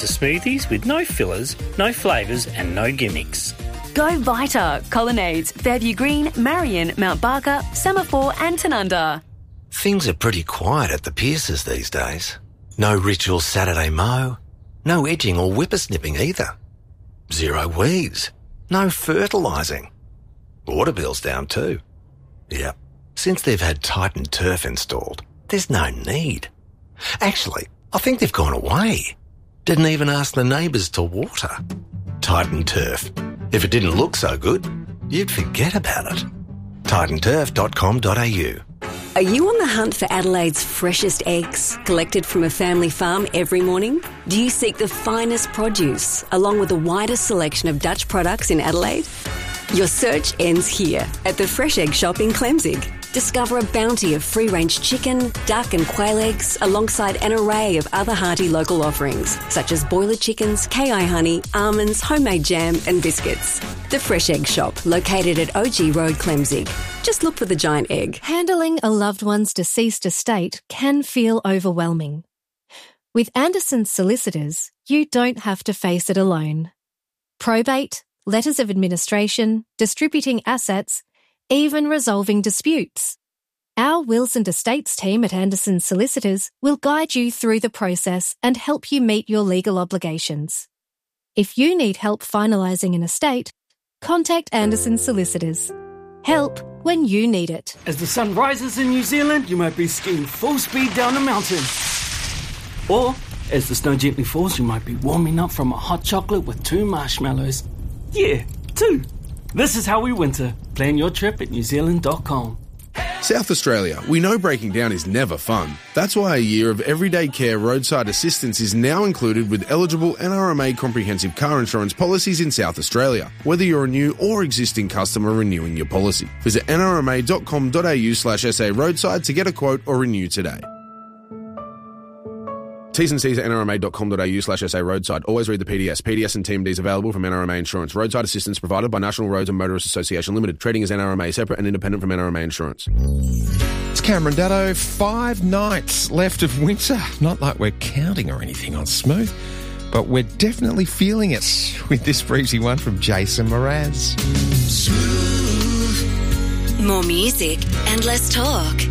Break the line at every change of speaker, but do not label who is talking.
The smoothies with no fillers, no flavours and no gimmicks.
Go Vita, Colonnades, Fairview Green, Marion, Mount Barker, Semaphore and Tanunda.
Things are pretty quiet at the Pierces these days. No ritual Saturday mow, no edging or whippersnipping either. Zero weeds, no fertilising. Water bill's down too. Yep, since they've had Titan Turf installed, there's no need. Actually, I think they've gone away. Didn't even ask the neighbours to water. Titan Turf. If it didn't look so good, you'd forget about it. titanturf.com.au.
Are you on the hunt for Adelaide's freshest eggs, collected from a family farm every morning? Do you seek the finest produce, along with the widest selection of Dutch products in Adelaide? Your search ends here, at the Fresh Egg Shop in Clemzig. Discover a bounty of free-range chicken, duck and quail eggs, alongside an array of other hearty local offerings, such as boiler chickens, KI honey, almonds, homemade jam and biscuits. The Fresh Egg Shop, located at OG Road, Clemzig. Just look for the giant egg.
Handling a loved one's deceased estate can feel overwhelming. With Anderson's Solicitors, you don't have to face it alone. Probate, letters of administration, distributing assets, even resolving disputes. Our Wills and Estates team at Anderson's Solicitors will guide you through the process and help you meet your legal obligations. If you need help finalising an estate, contact Anderson's Solicitors. Help when you need it.
As the sun rises in New Zealand, you might be skiing full speed down a mountain. Or, as the snow gently falls, you might be warming up from a hot chocolate with 2 marshmallows. Yeah, 2. This is how we winter. Plan your trip at newzealand.com.
South Australia, we know breaking down is never fun. That's why a year of everyday care roadside assistance is now included with eligible NRMA comprehensive car insurance policies in South Australia, whether you're a new or existing customer renewing your policy. Visit nrma.com.au/SA roadside to get a quote or renew today. T's and C's at nrma.com.au/SA roadside. Always read the PDS. PDS and TMDs available from NRMA Insurance. Roadside assistance provided by National Roads and Motorists Association Limited. Trading as NRMA, separate and independent from NRMA Insurance.
It's Cameron Daddo. 5 nights left of winter. Not like we're counting or anything on Smooth, but we're definitely feeling it with this breezy one from Jason Mraz.
Smooth. More music and less talk.